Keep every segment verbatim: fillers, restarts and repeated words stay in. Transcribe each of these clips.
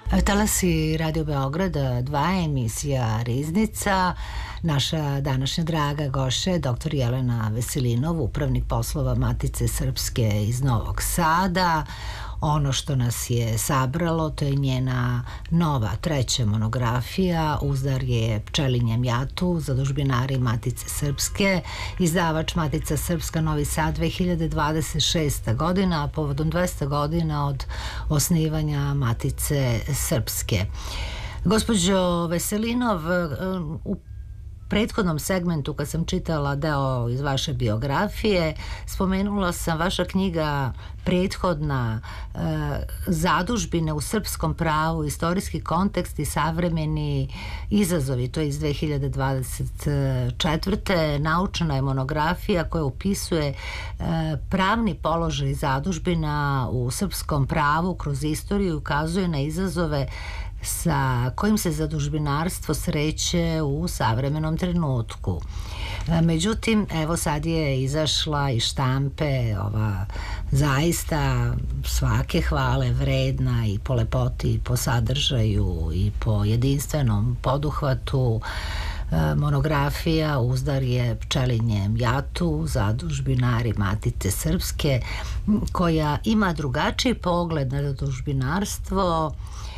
Talasi Radio Beograda, dva emisija Riznica. Naša današnja draga gošća je doktor Jelena Veselinov, upravnik poslova Matice Srpske iz Novog Sada. Ono što nas je sabralo, to je njena nova treća monografija Uzdarje pčelinjem jatu, zadužbinari Matice Srpske, izdavač Matica Srpska Novi Sad, dve hiljade dvadeset šesta godina, a povodom dvesta godina od osnivanja Matice Srpske. Gospođo Veselinov, u prethodnom segmentu kad sam čitala deo iz vaše biografije, spomenula sam vaša knjiga prethodna e, Zadužbine u srpskom pravu, istorijski kontekst i savremeni izazovi, to je iz dve hiljade dvadeset četvrte. Naučna je monografija koja upisuje e, pravni položaj zadužbina u srpskom pravu kroz istoriju i ukazuje na izazove sa kojim se zadužbinarstvo sreće u savremenom trenutku. Međutim, evo sad je izašla iz štampe ova zaista svake hvale vredna i po lepoti, i po sadržaju, i po jedinstvenom poduhvatu monografija Uzdarje pčelinjem jatu, zadužbinari Matice Srpske, koja ima drugačiji pogled na zadužbinarstvo,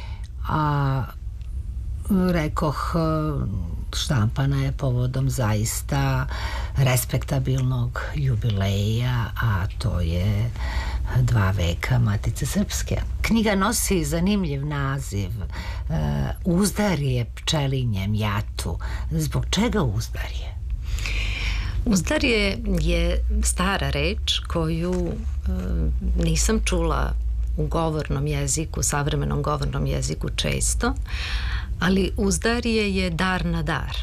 a rekoh, štampana je povodom zaista respektabilnog jubileja, a to je dva veka Matice Srpske. Knjiga nosi zanimljiv naziv Uzdarje pčelinjem jatu. Zbog čega uzdarje? Uzdarje je stara reč koju e, nisam čula u govornom jeziku, savremenom govornom jeziku često, ali uzdarje je dar na dar.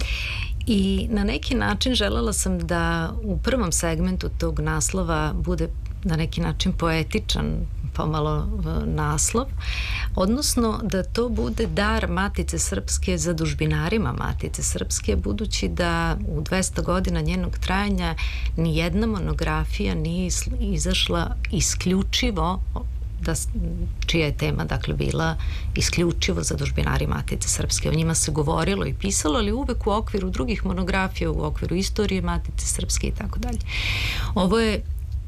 I na neki način želela sam da u prvom segmentu tog naslova bude na neki način poetičan pomalo naslov, odnosno da to bude dar Matice Srpske zadužbinarima Matice Srpske, budući da u dvesta godina njenog trajanja ni jedna monografija nije izašla isključivo, da, čija je tema dakle bila isključivo zadužbinari Matice Srpske. O njima se govorilo i pisalo, ali uvek u okviru drugih monografija, u okviru istorije Matice Srpske i tako dalje. Ovo je,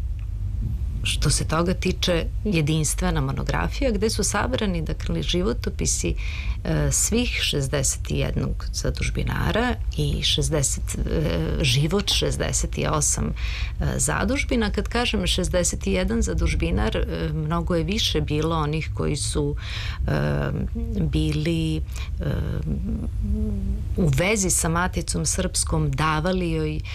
što se toga tiče, jedinstvena monografija gde su sabrani dakle životopisi e, svih šezdeset jednog zadužbinara i šezdeset, e, život šezdeset osam e, zadužbina. Kad kažem šezdeset jedan zadužbinar, e, mnogo je više bilo onih koji su e, bili e, u vezi sa Maticom Srpskom, davali joj e,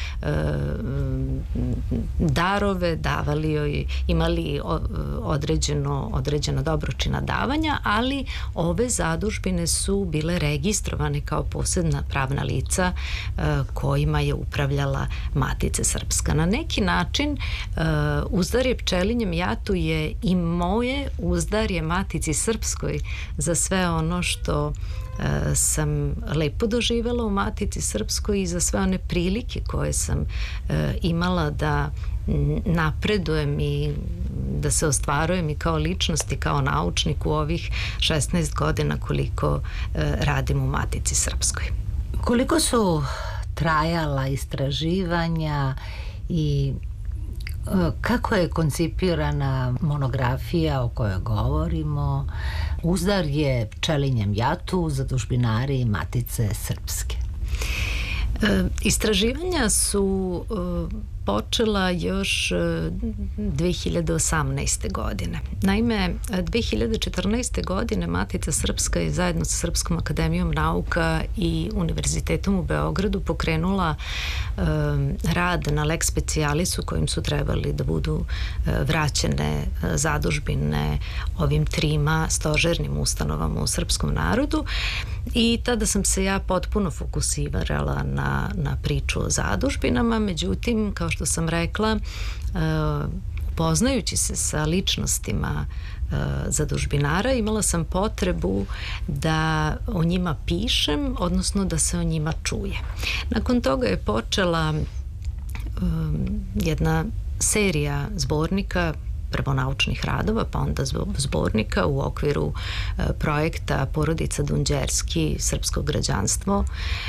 darove, davali joj, imali određeno, određena dobročina davanja, ali ove zadužbine su bile registrovane kao posebna pravna lica uh, kojima je upravljala Matica Srpska. Na neki način uh, Uzdarje pčelinjem jatu je i moje uzdarje Matici Srpskoj za sve ono što Uh, sam lepo doživjela u Matici Srpskoj i za sve one prilike koje sam uh, imala da napredujem i da se ostvarujem i kao ličnost i kao naučnik u ovih šesnaest godina koliko uh, radim u Matici Srpskoj. Koliko su trajala istraživanja i kako je koncipirana monografija o kojoj govorimo Uzdarje pčelinjem jatu, zadužbinari Matice Srpske? E, istraživanja su e, počela još dve hiljade osamnaeste. godine. Naime, dve hiljade četrnaeste. godine Matica Srpska je zajedno sa Srpskom akademijom nauka i Univerzitetom u Beogradu pokrenula e, rad na lex specialisu kojim su trebali da budu e, vraćene e, zadužbine ovim trima stožernim ustanovama u srpskom narodu, i tada sam se ja potpuno fokusirala na, na priču o zadužbinama. Međutim, kao što sam rekla, upoznajući se sa ličnostima zadužbinara, imala sam potrebu da o njima pišem, odnosno da se o njima čuje. Nakon toga je počela jedna serija zbornika prvo naučnih radova, pa onda zbornika u okviru projekta Porodica Dunđerski, srpsko građanstvo,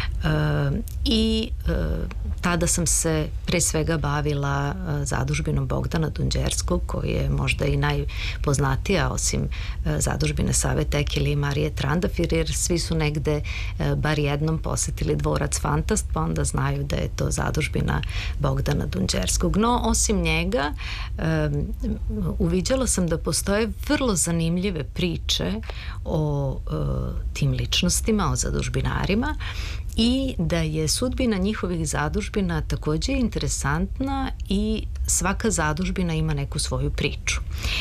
i tada sam se pre svega bavila zadužbinom Bogdana Dunđerskog, koji je možda i najpoznatija osim zadužbine Save Tekeli i Marije Trandafir, jer svi su negde bar jednom posetili dvorac Fantast, pa onda znaju da je to zadužbina Bogdana Dunđerskog. No, osim njega, um, uviđala sam da postoje vrlo zanimljive priče o uh, tim ličnostima, o zadužbinarima, i da je sudbina njihovih zadužbina takođe interesantna i svaka zadužbina ima neku svoju priču.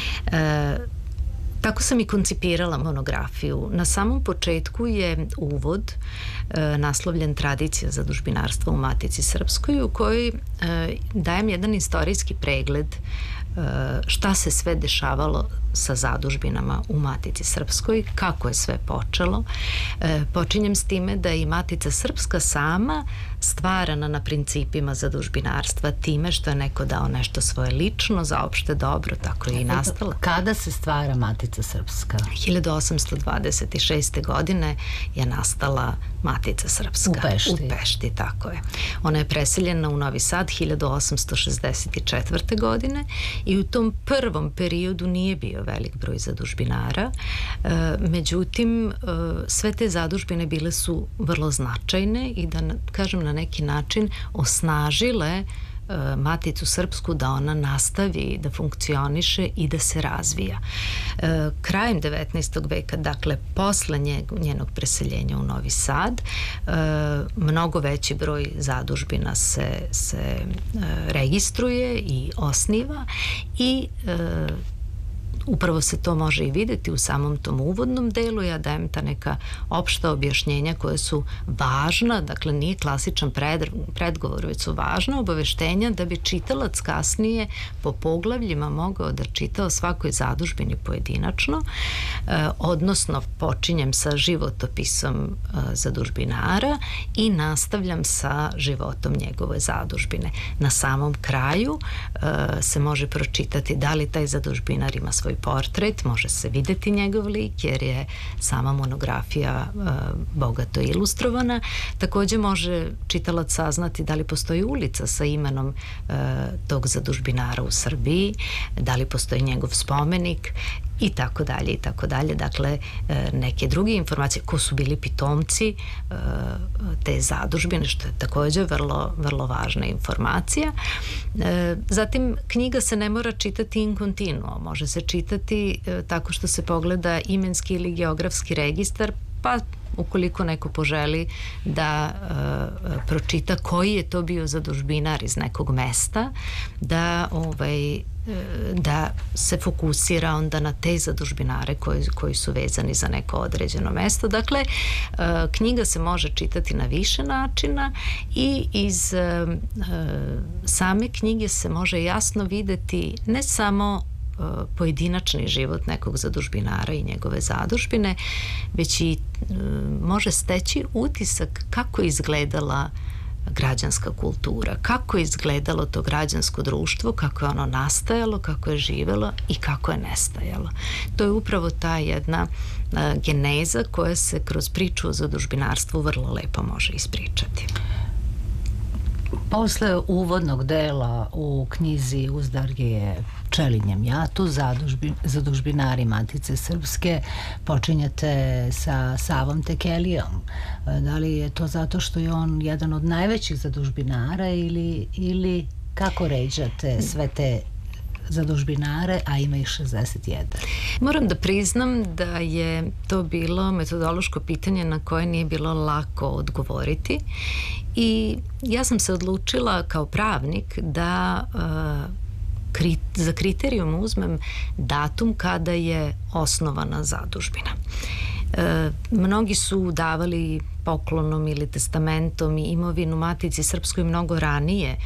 E, Tako sam i koncipirala monografiju. Na samom početku je uvod e, naslovljen Tradicija zadužbinarstva u Matici Srpskoj, u kojoj e, dajem jedan istorijski pregled e, šta se sve dešavalo sa zadužbinama u Matici Srpskoj, kako je sve počelo. E, počinjem s time da i Matica Srpska sama stvarana na principima zadužbinarstva, time što je neko dao nešto svoje lično za opšte dobro, tako je i nastala. Kada se stvara Matica Srpska? hiljadu osamsto dvadeset šeste. godine je nastala Matica Srpska. U Pešti. U Pešti, tako je. Ona je preseljena u Novi Sad hiljadu osamsto šezdeset četvrte. godine i u tom prvom periodu nije bio velik broj zadužbinara. E, međutim, e, sve te zadužbine bile su vrlo značajne i da, kažem, na neki način osnažile Maticu Srpsku da ona nastavi da funkcioniše i da se razvija. E, krajem devetnaestog veka, dakle posle njenog preseljenja u Novi Sad, e, mnogo veći broj zadužbina se, se e, registruje i osniva i e, upravo se to može i videti u samom tom uvodnom delu. Ja dajem ta neka opšta objašnjenja koje su važna, dakle nije klasičan pred, predgovor, već su važna obaveštenja da bi čitalac kasnije po poglavljima mogao da čita o svakoj zadužbini pojedinačno, e, odnosno počinjem sa životopisom e, zadužbinara i nastavljam sa životom njegove zadužbine. Na samom kraju e, se može pročitati da li taj zadužbinar ima svoj portret, može se videti njegov lik jer je sama monografija e, bogato ilustrovana. Takođe može čitalac saznati da li postoji ulica sa imenom e, tog zadužbinara u Srbiji, da li postoji njegov spomenik i tako dalje i tako dalje. Dakle, neke druge informacije, ko su bili pitomci te zadužbine, što je takođe vrlo, vrlo važna informacija. Zatim, knjiga se ne mora čitati in continuo, može se čitati tako što se pogleda imenski ili geografski registar, pa ukoliko neko poželi da e, pročita koji je to bio zadužbinar iz nekog mesta, da ovaj e, da se fokusira onda na te zadužbinare koji, koji su vezani za neko određeno mesto. Dakle, e, knjiga se može čitati na više načina i iz e, same knjige se može jasno videti ne samo pojedinačni život nekog zadužbinara i njegove zadužbine, već i može steći utisak kako je izgledala građanska kultura, kako je izgledalo to građansko društvo, kako je ono nastajalo, kako je živelo i kako je nestajalo. To je upravo ta jedna geneza koja se kroz priču o zadužbinarstvu vrlo lepo može ispričati. Posle uvodnog dela u knjizi Uzdargije Pčelinjem jatu, zadužbi, zadužbinari Matice Srpske, počinjete sa Savom Tekelijom. Da li je to zato što je on jedan od najvećih zadužbinara ili, ili kako ređate sve te zadužbinare, a ima ih šezdeset jedan? Moram da priznam da je to bilo metodološko pitanje na koje nije bilo lako odgovoriti i ja sam se odlučila kao pravnik da uh, kri, za kriterijum uzmem datum kada je osnovana zadužbina. E, mnogi su davali poklonom ili testamentom i imovinu Matici Srpskoj mnogo ranije